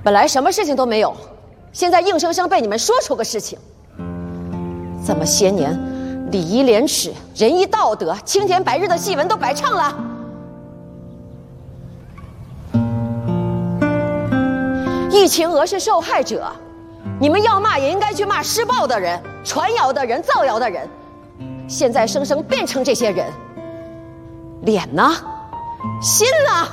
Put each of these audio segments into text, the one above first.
本来什么事情都没有，现在硬生生被你们说出个事情。这么些年，礼仪廉耻、仁义道德、青天白日的戏文都白唱了。易秦娥是受害者，你们要骂也应该去骂施暴的人、传谣的人、造谣的人。现在生生变成这些人，脸呢？心呢？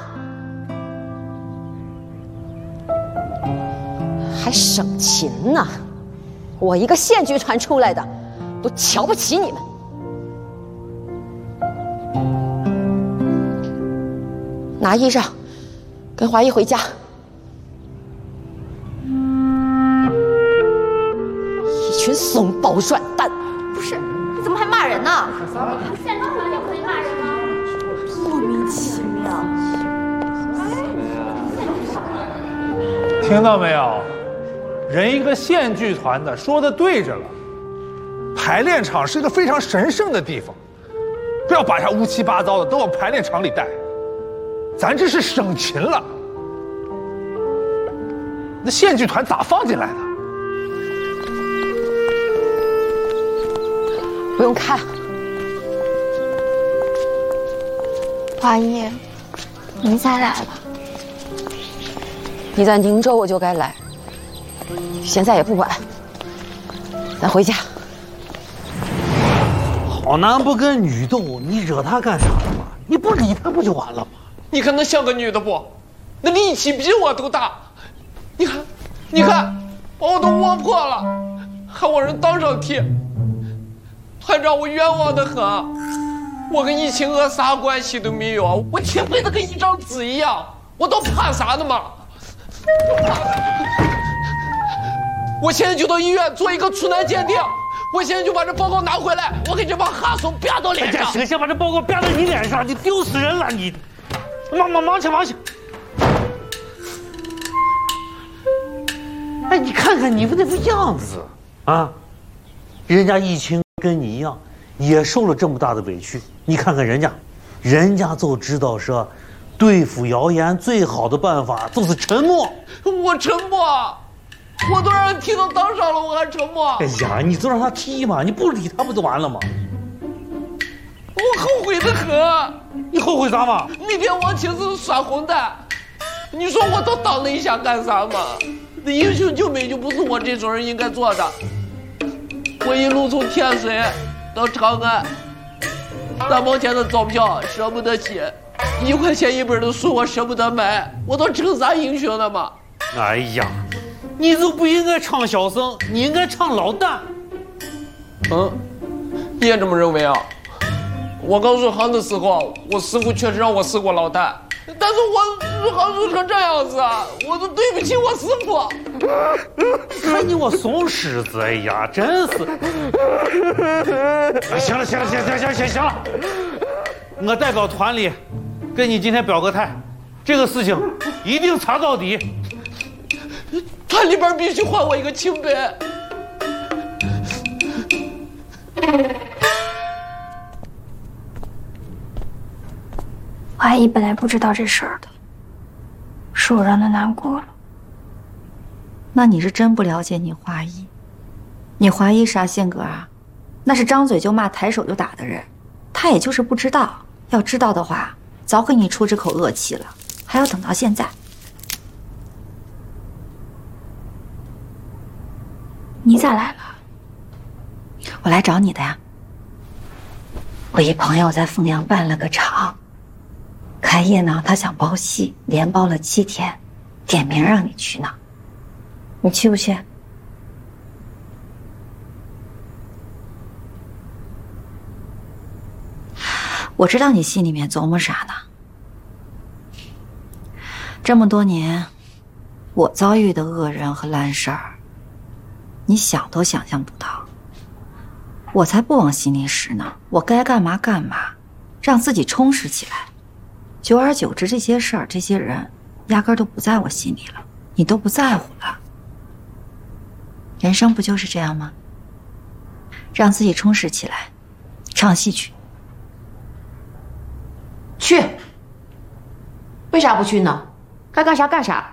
还省勤呢？我一个县剧团出来的，都瞧不起你们。拿衣裳，跟华姨回家。一群怂包软蛋！ 不是，你怎么还骂人呢？县长也可以骂人吗？莫名其妙。 听到没有？人一个县剧团的说的对着了，排练场是一个非常神圣的地方，不要把它乌七八糟的都往排练场里带，咱这是省勤了。那县剧团咋放进来的？ 不用看。 华姨，您再来了。 你在宁州我就该来，现在也不晚，咱回家。 好男不跟女斗，你惹他干啥嘛？你不理他不就完了吗？ 你看那像个女的不？那力气比我都大。你看，把我都磨破了，还往人当上贴。团长，我冤枉的很，我跟易秦娥啥关系都没有，我铁肺的跟一张纸一样，我都怕啥的嘛？我现在就到医院做一个处男鉴定，我现在就把这报告拿回来，我给这帮哈怂啪到脸上。 行，先把这报告啪到你脸上，你丢死人了你！忙去！哎，你看看你们那副样子啊，人家易秦跟你一样，也受了这么大的委屈。你看看人家就知道说，对付谣言最好的办法就是沉默。 我沉默，我都让人踢到裆上了，我还沉默。 哎呀，你就让他踢嘛，你不理他不就完了吗？ 我后悔的很。 你后悔啥嘛？ 那天王青子耍混蛋，你说我都当了一下干啥嘛？那英雄救美就不是我这种人应该做的。我一路从天水到长安，3毛钱的钞票舍不得起，1块钱一本的书我舍不得买，我都成啥英雄了嘛？ 哎呀，你就不应该唱小生，你应该唱老旦。 你也这么认为啊？我刚入行的时候，我师傅确实让我试过老旦，但是我入行入成这样子，我都对不起我师傅。 看你我怂狮子，哎呀，真是！行了，我代表团里跟你今天表个态，这个事情一定查到底。 团里边必须还我一个清白。 华姨本来不知道这事儿的，是我让她难过了。 那你是真不了解你华姨，你华姨啥性格啊？那是张嘴就骂、抬手就打的人，她也就是不知道，要知道的话，早给你出这口恶气了，还要等到现在。 你咋来了？ 我来找你的呀。我一朋友在凤阳办了个场，开业呢，他想包戏，连包了7天，点名让你去呢，你去不去？我知道你心里面琢磨啥呢。这么多年，我遭遇的恶人和烂事儿，你想都想象不到。我才不往心里使呢，我该干嘛干嘛，让自己充实起来。久而久之，这些事儿、这些人，压根儿都不在我心里了，你都不在乎了。人生不就是这样吗？让自己充实起来，唱戏去。 去。为啥不去呢？该干啥干啥。